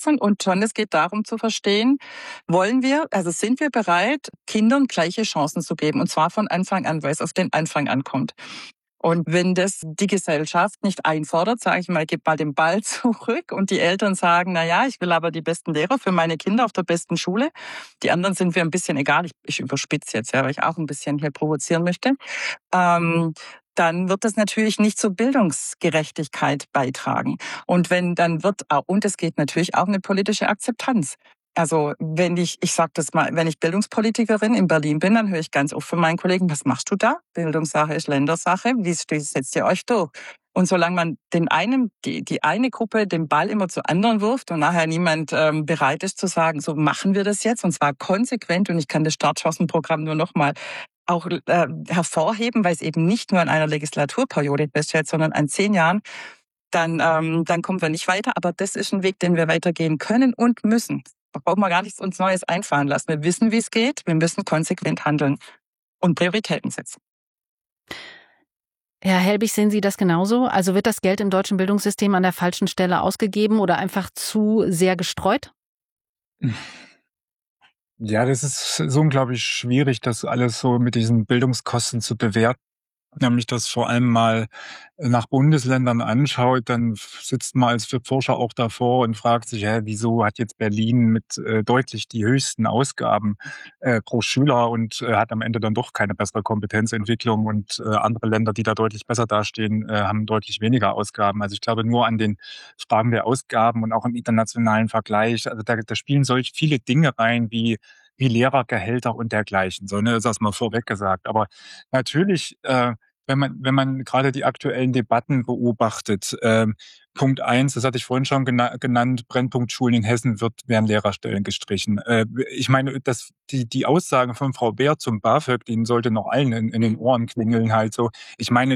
anzuknüpfen. Und schon, es geht darum zu verstehen, sind wir bereit, Kindern gleiche Chancen zu geben? Und zwar von Anfang an, weil es auf den Anfang ankommt. Und wenn das die Gesellschaft nicht einfordert, sage ich mal, gib mal den Ball zurück und die Eltern sagen, na ja, ich will aber die besten Lehrer für meine Kinder auf der besten Schule. Die anderen sind mir ein bisschen egal. Ich überspitze jetzt, ja, weil ich auch ein bisschen hier provozieren möchte. Dann wird das natürlich nicht zur Bildungsgerechtigkeit beitragen. Und und es geht natürlich auch eine politische Akzeptanz. Also wenn ich sag das mal, wenn ich Bildungspolitikerin in Berlin bin, dann höre ich ganz oft von meinen Kollegen, was machst du da? Bildungssache ist Ländersache, wie setzt ihr euch durch? Und solange man die eine Gruppe den Ball immer zu anderen wirft und nachher niemand bereit ist zu sagen, so machen wir das jetzt, und zwar konsequent, und ich kann das Startchancenprogramm nur noch mal auch hervorheben, weil es eben nicht nur in einer Legislaturperiode feststellt, sondern an 10 Jahren, dann kommen wir nicht weiter. Aber das ist ein Weg, den wir weitergehen können und müssen. Da brauchen wir gar nichts uns Neues einfallen lassen. Wir wissen, wie es geht. Wir müssen konsequent handeln und Prioritäten setzen. Herr Helbig, sehen Sie das genauso? Also wird das Geld im deutschen Bildungssystem an der falschen Stelle ausgegeben oder einfach zu sehr gestreut? Ja, das ist so unglaublich schwierig, das alles so mit diesen Bildungskosten zu bewerten. Nämlich das vor allem mal nach Bundesländern anschaut, dann sitzt man als Forscher auch davor und fragt sich, wieso hat jetzt Berlin mit deutlich die höchsten Ausgaben pro Schüler und hat am Ende dann doch keine bessere Kompetenzentwicklung, und andere Länder, die da deutlich besser dastehen, haben deutlich weniger Ausgaben. Also ich glaube, nur an den Fragen der Ausgaben und auch im internationalen Vergleich, also da spielen solch viele Dinge rein wie Lehrergehälter und dergleichen. So, ne, das mal vorweg gesagt. Aber natürlich, wenn man gerade die aktuellen Debatten beobachtet, Punkt 1, das hatte ich vorhin schon genannt, Brennpunkt Schulen in Hessen werden Lehrerstellen gestrichen. Ich meine, die Aussagen von Frau Beer zum BAföG, denen sollte noch allen in den Ohren klingeln halt so. Ich meine,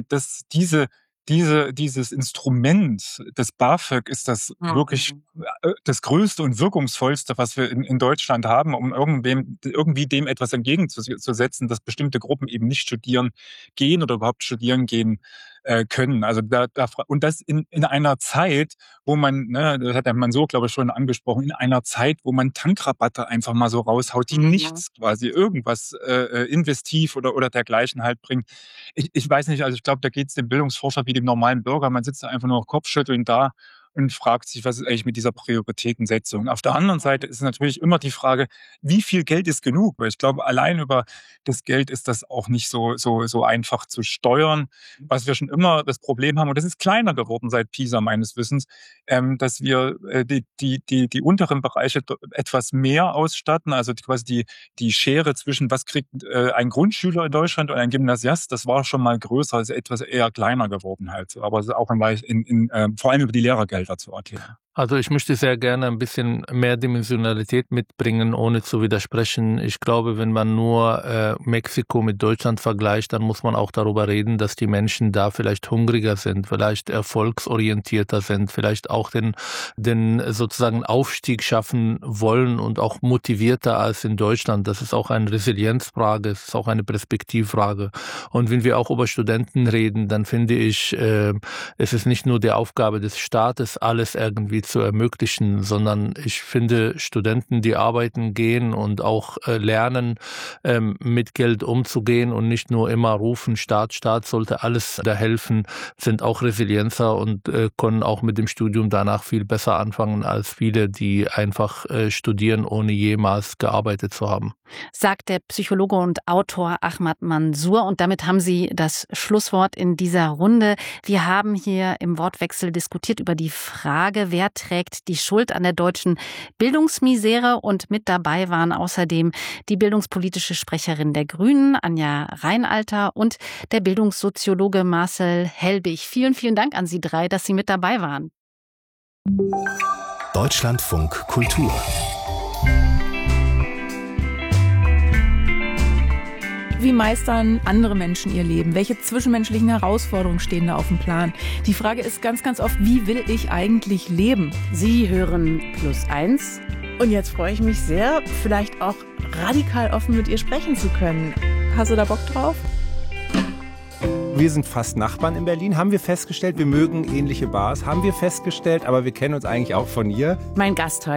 dieses Instrument des BAföG ist das wirklich das größte und wirkungsvollste, was wir in Deutschland haben, um irgendwie dem etwas entgegenzusetzen, dass bestimmte Gruppen eben nicht studieren gehen oder überhaupt studieren gehen können. Also und das in einer Zeit, wo man, ne, das hat der Mann so, glaube ich, schon angesprochen, in einer Zeit, wo man Tankrabatte einfach mal so raushaut, die nichts quasi irgendwas investiv oder dergleichen halt bringt. Ich weiß nicht, also ich glaube, da geht es dem Bildungsforscher wie dem normalen Bürger. Man sitzt da einfach nur kopfschüttelnd da und fragt sich, was ist eigentlich mit dieser Prioritätensetzung. Auf der anderen Seite ist natürlich immer die Frage, wie viel Geld ist genug? Weil ich glaube, allein über das Geld ist das auch nicht so einfach zu steuern. Was wir schon immer das Problem haben, und das ist kleiner geworden seit PISA meines Wissens, dass wir die unteren Bereiche etwas mehr ausstatten. Also quasi die Schere zwischen, was kriegt ein Grundschüler in Deutschland und ein Gymnasiast, das war schon mal größer, ist etwas eher kleiner geworden halt. Aber es ist auch vor allem über die Lehrergelder zu erklären. Also ich möchte sehr gerne ein bisschen mehr Dimensionalität mitbringen, ohne zu widersprechen. Ich glaube, wenn man nur Mexiko mit Deutschland vergleicht, dann muss man auch darüber reden, dass die Menschen da vielleicht hungriger sind, vielleicht erfolgsorientierter sind, vielleicht auch den sozusagen Aufstieg schaffen wollen und auch motivierter als in Deutschland. Das ist auch eine Resilienzfrage, es ist auch eine Perspektivfrage. Und wenn wir auch über Studenten reden, dann finde ich, es ist nicht nur die Aufgabe des Staates, alles irgendwie zu ermöglichen, sondern ich finde, Studenten, die arbeiten gehen und auch lernen, mit Geld umzugehen und nicht nur immer rufen, Staat sollte alles da helfen, sind auch resilienter und können auch mit dem Studium danach viel besser anfangen als viele, die einfach studieren, ohne jemals gearbeitet zu haben. Sagt der Psychologe und Autor Ahmad Mansour. Und damit haben Sie das Schlusswort in dieser Runde. Wir haben hier im Wortwechsel diskutiert über die Frage, wer trägt die Schuld an der deutschen Bildungsmisere. Und mit dabei waren außerdem die bildungspolitische Sprecherin der Grünen, Anja Reinalter, und der Bildungssoziologe Marcel Helbig. Vielen, vielen Dank an Sie drei, dass Sie mit dabei waren. Deutschlandfunk Kultur. Wie meistern andere Menschen ihr Leben? Welche zwischenmenschlichen Herausforderungen stehen da auf dem Plan? Die Frage ist ganz, ganz oft, wie will ich eigentlich leben? Sie hören +1. Und jetzt freue ich mich sehr, vielleicht auch radikal offen mit ihr sprechen zu können. Hast du da Bock drauf? Wir sind fast Nachbarn in Berlin, haben wir festgestellt. Wir mögen ähnliche Bars, haben wir festgestellt, aber wir kennen uns eigentlich auch von ihr. Mein Gast heute